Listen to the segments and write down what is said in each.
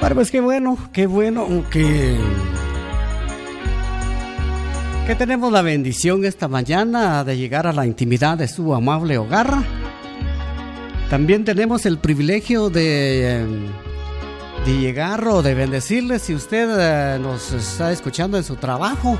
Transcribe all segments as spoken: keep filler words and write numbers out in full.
Bueno, pues qué bueno, qué bueno que, que tenemos la bendición esta mañana de llegar a la intimidad de su amable hogar. También tenemos el privilegio de, de llegar o de bendecirle si usted nos está escuchando en su trabajo.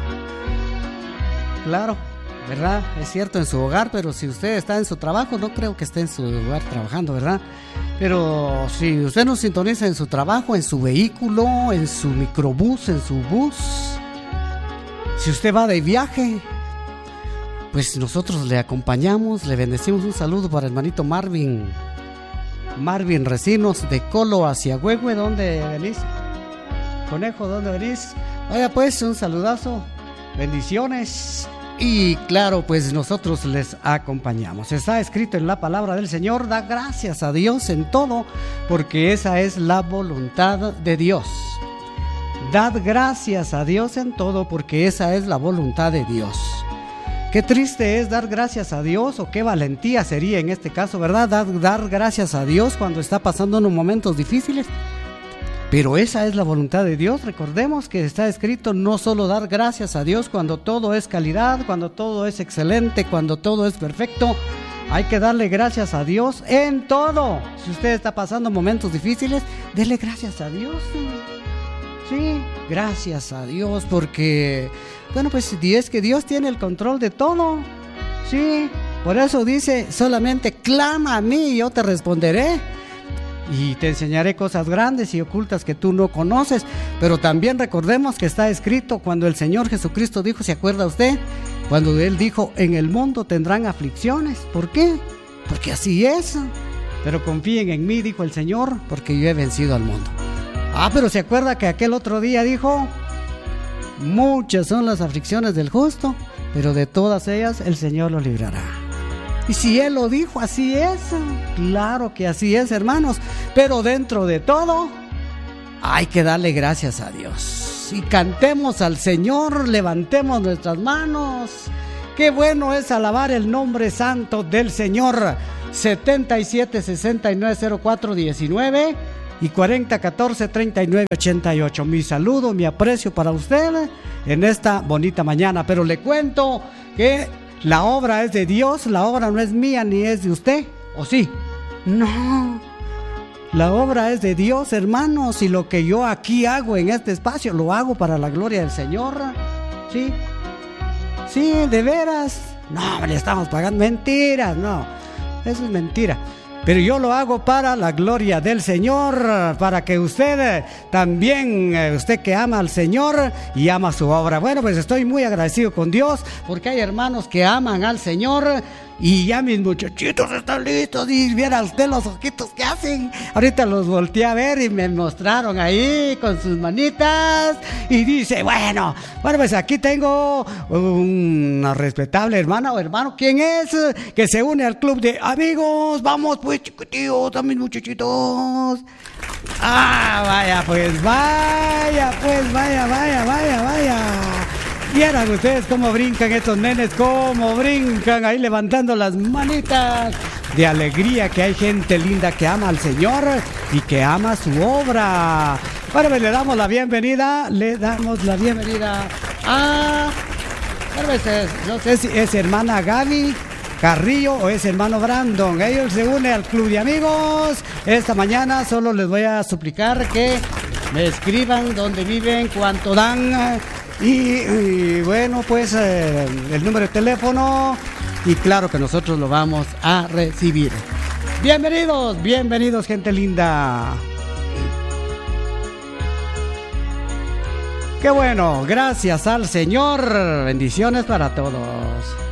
Claro, ¿verdad? Es cierto, en su hogar, pero si usted está en su trabajo, no creo que esté en su lugar trabajando, ¿verdad? Pero si usted nos sintoniza en su trabajo, en su vehículo, en su microbús, en su bus, si usted va de viaje, pues nosotros le acompañamos, le bendecimos. Un saludo para el hermanito Marvin, Marvin Recinos, de Colo hacia Huehue. ¿Dónde venís? Conejo, ¿dónde venís? Oiga, pues, un saludazo, bendiciones. Y claro, pues nosotros les acompañamos. Está escrito en la palabra del Señor: da gracias a Dios en todo, porque esa es la voluntad de Dios. Dad gracias a Dios en todo, porque esa es la voluntad de Dios. Qué triste es dar gracias a Dios, o qué valentía sería en este caso, ¿verdad? Dar, dar gracias a Dios cuando está pasando unos momentos difíciles. Pero esa es la voluntad de Dios. Recordemos que está escrito no solo dar gracias a Dios cuando todo es calidad, cuando todo es excelente, cuando todo es perfecto. Hay que darle gracias a Dios en todo. Si usted está pasando momentos difíciles, dele gracias a Dios. Sí, gracias a Dios, porque, bueno, pues es que Dios tiene el control de todo. Sí, por eso dice: solamente clama a mí y yo te responderé. Y te enseñaré cosas grandes y ocultas que tú no conoces. Pero también recordemos que está escrito cuando el Señor Jesucristo dijo, ¿se acuerda usted? Cuando Él dijo: en el mundo tendrán aflicciones. ¿Por qué? Porque así es. Pero confíen en mí, dijo el Señor, porque yo he vencido al mundo. Ah, pero ¿se acuerda que aquel otro día dijo: muchas son las aflicciones del justo, pero de todas ellas el Señor lo librará? Y si Él lo dijo, así es. Claro que así es, hermanos. Pero dentro de todo, hay que darle gracias a Dios. Y cantemos al Señor, levantemos nuestras manos. Qué bueno es alabar el nombre santo del Señor. setenta y siete, sesenta y nueve, cero cuatro, diecinueve y cuarenta, catorce, treinta y nueve, ochenta y ocho. Mi saludo, mi aprecio para usted en esta bonita mañana. Pero le cuento que la obra es de Dios, la obra no es mía ni es de usted, ¿o sí? No, la obra es de Dios, hermanos, y lo que yo aquí hago en este espacio, lo hago para la gloria del Señor. ¿Sí? Sí, de veras. No, le estamos pagando. Mentiras, no, eso es mentira. Pero yo lo hago para la gloria del Señor, para que usted también, usted que ama al Señor y ama su obra. Bueno, pues estoy muy agradecido con Dios, porque hay hermanos que aman al Señor. Y ya mis muchachitos están listos. Y viera usted los ojitos que hacen. Ahorita los volteé a ver y me mostraron ahí con sus manitas. Y dice, bueno, bueno, pues aquí tengo una respetable hermana o hermano. ¿Quién es? Que se une al club de amigos. Vamos pues, chiquitillos, a mis muchachitos. Ah, vaya pues, vaya pues, vaya, vaya, vaya, vaya. Vieran ustedes cómo brincan estos nenes, cómo brincan ahí levantando las manitas de alegría, que hay gente linda que ama al Señor y que ama su obra. Bueno, pues le damos la bienvenida, le damos la bienvenida a, bueno, pues, no sé si es hermana Gaby Carrillo o es hermano Brandon. Ellos se unen al club de amigos. Esta mañana solo les voy a suplicar que me escriban dónde viven, cuánto dan. Y, y bueno, pues eh, el número de teléfono, y claro que nosotros lo vamos a recibir. Bienvenidos, bienvenidos, gente linda. Qué bueno, gracias al Señor. Bendiciones para todos.